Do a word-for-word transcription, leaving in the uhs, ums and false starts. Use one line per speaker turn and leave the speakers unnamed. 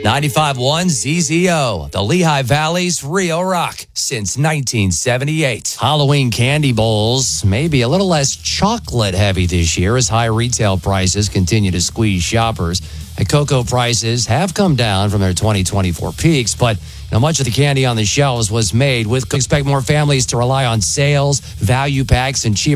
ninety-five point one Z Z O, the Lehigh Valley's real rock since nineteen seventy-eight. Halloween candy bowls may be a little less chocolate heavy this year as high retail prices continue to squeeze shoppers. And cocoa prices have come down from their twenty twenty-four peaks, but you know, much of the candy on the shelves was made with. Expect more families to rely on sales, value packs, and cheap